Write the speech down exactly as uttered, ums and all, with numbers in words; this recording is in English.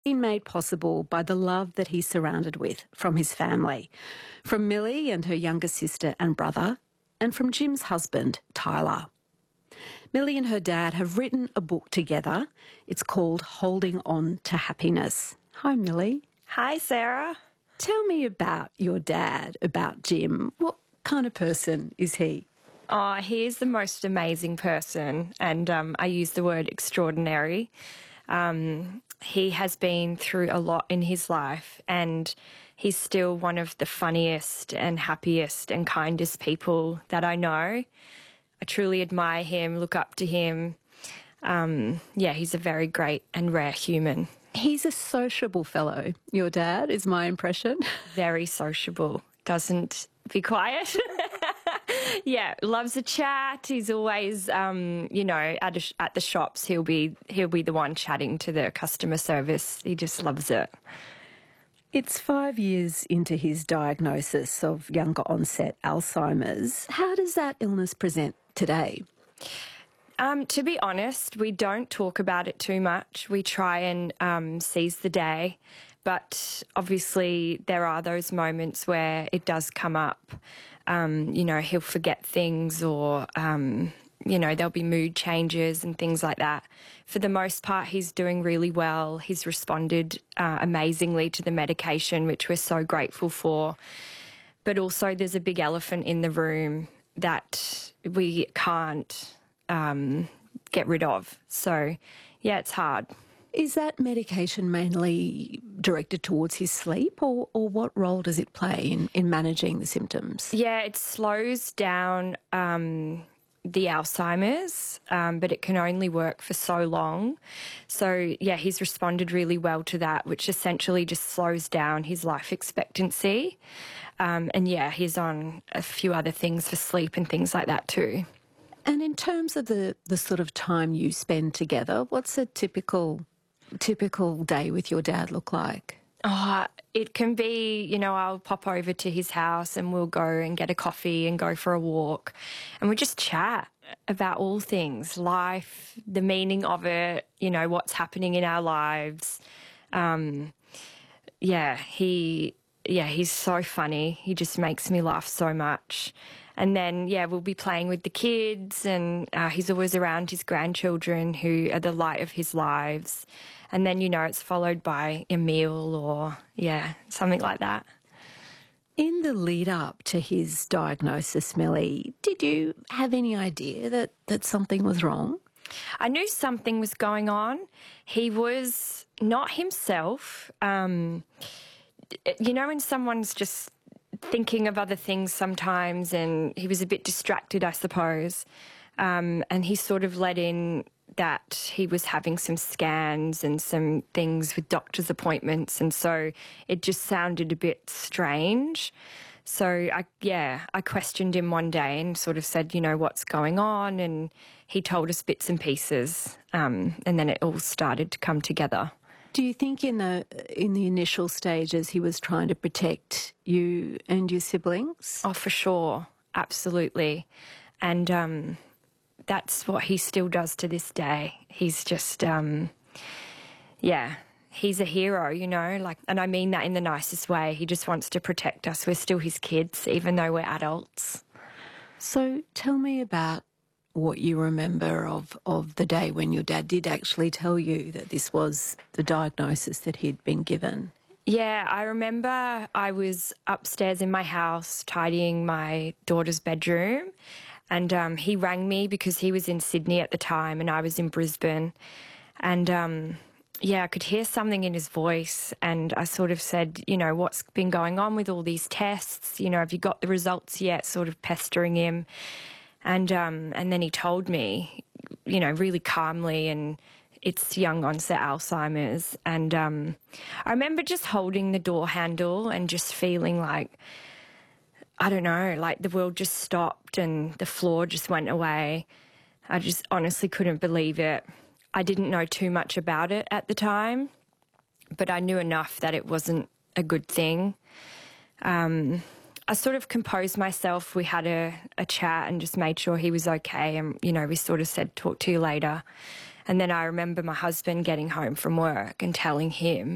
been made possible by the love that he's surrounded with from his family, from Millie and her younger sister and brother, and from Jim's husband, Tyler. Millie and her dad have written a book together. It's called Holding On to Happiness. Hi, Millie. Hi, Sarah. Tell me about your dad, about Jim. What kind of person is he? Oh, he is the most amazing person, and um, I use the word extraordinary. Um, he has been through a lot in his life, and he's still one of the funniest and happiest and kindest people that I know. I truly admire him, look up to him. Um, yeah, he's a very great and rare human. He's a sociable fellow, your dad, is my impression. Very sociable. Doesn't be quiet. Yeah, loves a chat. He's always, um, you know, at, a, at the shops, he'll be he'll be the one chatting to the customer service. He just loves it. It's five years into his diagnosis of younger onset Alzheimer's. How does that illness present today? Um, to be honest, we don't talk about it too much. We try and um, seize the day. But obviously there are those moments where it does come up. Um, you know, he'll forget things or, um, you know, there'll be mood changes and things like that. For the most part, he's doing really well. He's responded uh, amazingly to the medication, which we're so grateful for. But also there's a big elephant in the room that we can't um, get rid of. So, yeah, it's hard. Is that medication mainly directed towards his sleep, or, or what role does it play in, in managing the symptoms? Yeah, it slows down um, the Alzheimer's, um, but it can only work for so long. So, yeah, he's responded really well to that, which essentially just slows down his life expectancy. Um, and, yeah, he's on a few other things for sleep and things like that too. And in terms of the, the sort of time you spend together, what's a typical... typical day with your dad look like? Oh, it can be, you know, I'll pop over to his house and we'll go and get a coffee and go for a walk. And we just chat about all things, life, the meaning of it, you know, what's happening in our lives. Um, yeah, he, yeah, he's so funny. He just makes me laugh so much. And then, yeah, we'll be playing with the kids, and uh, he's always around his grandchildren who are the light of his lives. And then, you know, it's followed by a meal or, yeah, something like that. In the lead up to his diagnosis, Millie, did you have any idea that, that something was wrong? I knew something was going on. He was not himself. Um, you know, when someone's just thinking of other things sometimes, and he was a bit distracted, I suppose. Um, and he sort of let in that he was having some scans and some things with doctor's appointments, and so it just sounded a bit strange. So, I, yeah, I questioned him one day and sort of said, you know, what's going on? And he told us bits and pieces, um, and then it all started to come together. Do you think in the in the initial stages he was trying to protect you and your siblings? Oh, for sure. Absolutely. And um, that's what he still does to this day. He's just, um, yeah, he's a hero, you know, like, and I mean that in the nicest way. He just wants to protect us. We're still his kids, even though we're adults. So tell me about what you remember of, of the day when your dad did actually tell you that this was the diagnosis that he'd been given. Yeah, I remember I was upstairs in my house tidying my daughter's bedroom, and um, he rang me because he was in Sydney at the time and I was in Brisbane. And um, yeah, I could hear something in his voice, and I sort of said, you know, what's been going on with all these tests? You know, have you got the results yet? Sort of pestering him. And um, and then he told me, you know, really calmly, and it's young onset Alzheimer's. And um, I remember just holding the door handle and just feeling like, I don't know, like the world just stopped and the floor just went away. I just honestly couldn't believe it. I didn't know too much about it at the time, but I knew enough that it wasn't a good thing. Um I sort of composed myself. We had a, a chat and just made sure he was okay. And, you know, we sort of said, talk to you later. And then I remember my husband getting home from work and telling him